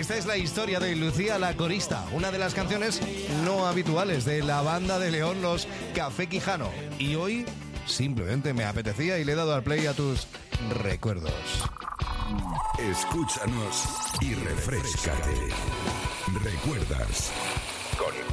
Esta es la historia de Lucía la Corista, una de las canciones no habituales de la banda de León, los Café Quijano. Y hoy simplemente me apetecía y le he dado al play a tus recuerdos. Escúchanos y refréscate. ¿Recuerdas? Con